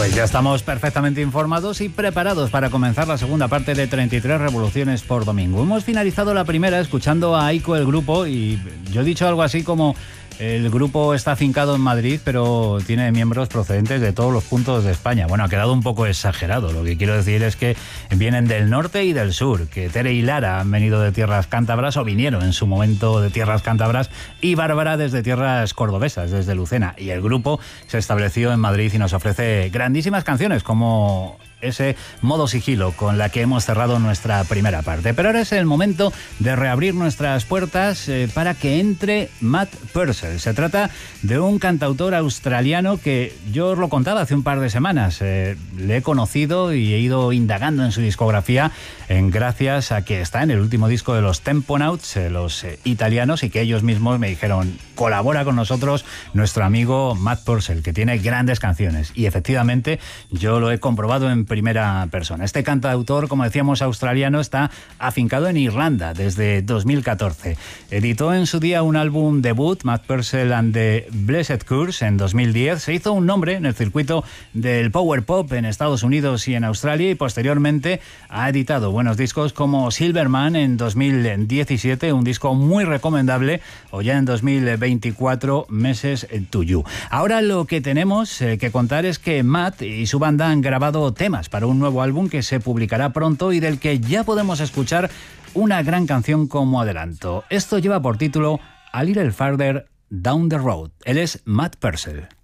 Pues ya estamos perfectamente informados y preparados para comenzar la segunda parte de 33 revoluciones por domingo. Hemos finalizado la primera escuchando a Aiko, el grupo, y yo he dicho algo así como: el grupo está afincado en Madrid, pero tiene miembros procedentes de todos los puntos de España. Bueno, ha quedado un poco exagerado. Lo que quiero decir es que vienen del norte y del sur, que Tere y Lara han venido de tierras cántabras, o vinieron en su momento de tierras cántabras, y Bárbara desde tierras cordobesas, desde Lucena. Y el grupo se estableció en Madrid y nos ofrece grandísimas canciones, como ese Modo Sigilo, con la que hemos cerrado nuestra primera parte. Pero ahora es el momento de reabrir nuestras puertas para que entre Matt Purcell. Se trata de un cantautor australiano que yo os lo contaba hace un par de semanas. Le he conocido y he ido indagando en su discografía gracias a que está en el último disco de los Temponauts, los italianos, y que ellos mismos me dijeron: colabora con nosotros nuestro amigo Matt Purcell, que tiene grandes canciones. Y efectivamente yo lo he comprobado en primera persona. Este cantautor, como decíamos, australiano, está afincado en Irlanda desde 2014. Editó en su día un álbum debut, Matt Purcell and the Blessed Curse, en 2010. Se hizo un nombre en el circuito del power pop en Estados Unidos y en Australia, y posteriormente ha editado buenos discos como Silverman en 2017, un disco muy recomendable, o ya en 2024, Meses to You. Ahora lo que tenemos que contar es que Matt y su banda han grabado temas para un nuevo álbum que se publicará pronto y del que ya podemos escuchar una gran canción como adelanto. Esto lleva por título A Little Farther Down the Road. Él es Matt Purcell.